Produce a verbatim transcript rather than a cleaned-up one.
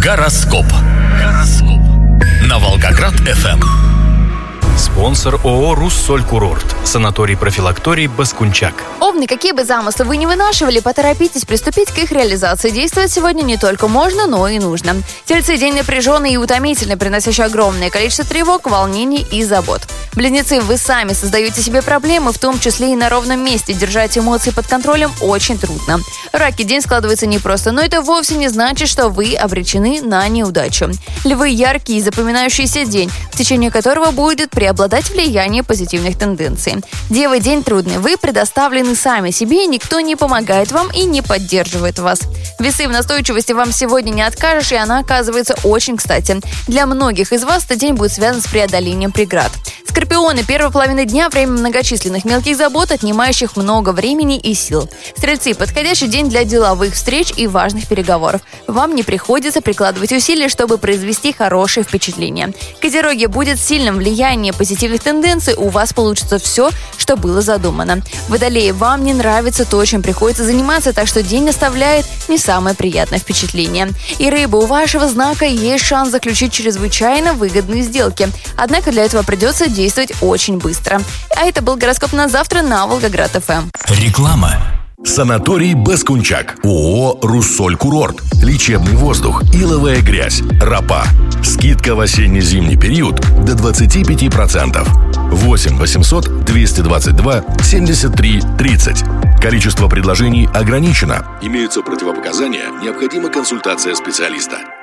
Гороскоп. Гороскоп. На Волгоград-эф эм. Спонсор ООО «Руссоль-Курорт». Санаторий-профилакторий «Баскунчак». Овны, какие бы замыслы вы не вынашивали, поторопитесь приступить к их реализации. Действовать сегодня не только можно, но и нужно. Тельцы — день напряженный и утомительный, приносящий огромное количество тревог, волнений и забот. Близнецы, вы сами создаете себе проблемы, в том числе и на ровном месте. Держать эмоции под контролем очень трудно. Раки, день складывается непросто, но это вовсе не значит, что вы обречены на неудачу. Львы, яркий и запоминающийся день, в течение которого будет преобладать влияние позитивных тенденций. Девы, день трудный. Вы предоставлены сами себе, никто не помогает вам и не поддерживает вас. Весы, в настойчивости вам сегодня не откажешь, и она оказывается очень кстати. Для многих из вас этот день будет связан с преодолением преград. Скорпионы, первая половина дня – время многочисленных мелких забот, отнимающих много времени и сил. Стрельцы, подходящий день для деловых встреч и важных переговоров. Вам не приходится прикладывать усилия, чтобы произвести хорошее впечатление. Козероги, будет сильным влияние позитивных тенденций, у вас получится все, что было задумано. Водолеи, вам не нравится то, чем приходится заниматься, так что день оставляет не самое приятное впечатление. И рыбы, у вашего знака есть шанс заключить чрезвычайно выгодные сделки. Однако для этого придется действовать очень быстро. А это был гороскоп на завтра на Волгоград-эф эм. Реклама. Санаторий «Баскунчак». ООО «Руссоль-Курорт». Лечебный воздух, иловая грязь, ропа. Скидка в осенне-зимний период до двадцать пять процентов. восемь восемьсот двести двадцать два семьдесят три тридцать. Количество предложений ограничено. Имеются противопоказания, необходима консультация специалиста.